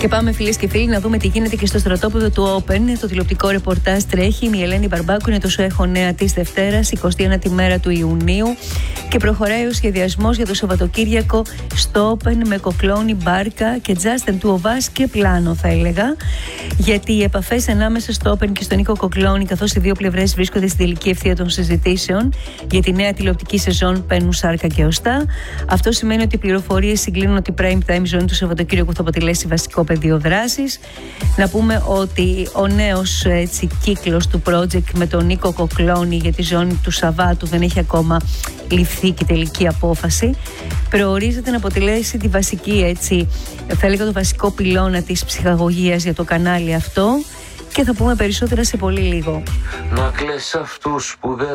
Και πάμε, φιλίες και φίλοι, να δούμε τι γίνεται και στο στρατόπεδο του Open. Το τηλεοπτικό ρεπορτάζ τρέχει. Η Ελένη Μπαρμπάκου είναι το σου έχω νέα της Δευτέρας, 21η μέρα του Ιουνίου. Και προχωράει ο σχεδιασμός για το Σαββατοκύριακο στο Open με κοκλόνι, μπάρκα και Justin του Οβάς και πλάνο, θα έλεγα. Γιατί οι επαφές ανάμεσα στο Open και στον Νίκο Κοκλόνι, καθώς οι δύο πλευρές βρίσκονται στην τελική ευθεία των συζητήσεων για τη νέα τηλεοπτική σεζόν, παίρνουν σάρκα και οστά. Αυτό σημαίνει ότι οι πληροφορίες συγκλίνουν ότι η prime time ζώνη του Σαββατοκύριακου θα αποτελέσει βασικό πεδίο δράσης. Να πούμε ότι ο νέος κύκλος του project με τον Νίκο Κοκλόνι για τη ζώνη του Σαββάτου δεν έχει ακόμα ληφθεί και τελική απόφαση. Προορίζεται να αποτελέσει τη βασική, θα έλεγα, το βασικό πυλώνα της ψυχαγωγίας για το κανάλι αυτό, και θα πούμε περισσότερα σε πολύ λίγο. Να κλαις αυτούς που δεν